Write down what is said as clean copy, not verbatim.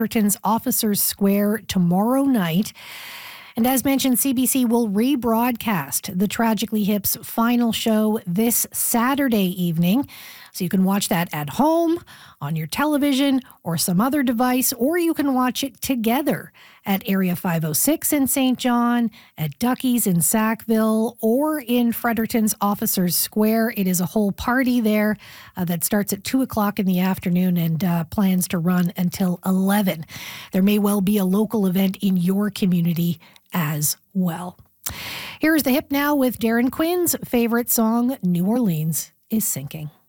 Fredericton's Officers Square tomorrow night. And as mentioned, CBC will rebroadcast the Tragically Hip's final show this Saturday evening. So you can watch that at home, on your television, or some other device, or you can watch it together at Area 506 in St. John, at Ducky's in Sackville, or in Fredericton's Officers Square. It is a whole party there that starts at 2 o'clock in the afternoon and plans to run until 11. There may well be a local event in your community as well. Here's the Hip now with Darren Quinn's favorite song, New Orleans is Sinking.